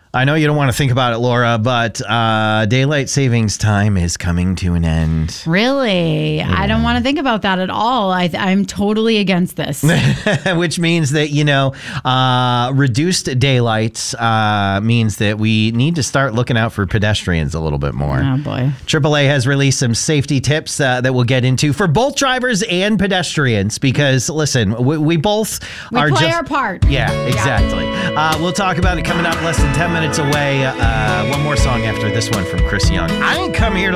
I know you don't want to think about it, Laura, but daylight savings time is coming to an end. Really? Yeah. I don't want to think about that at all. I'm totally against this. Which means that, reduced daylights means that we need to start looking out for pedestrians a little bit more. Oh, boy. AAA has released some safety tips that we'll get into for both drivers and pedestrians because, listen, we both are play our part. Yeah, exactly. Yeah. We'll talk about it coming up less than 10 minutes away. One more song after this one from Chris Young. I ain't come here to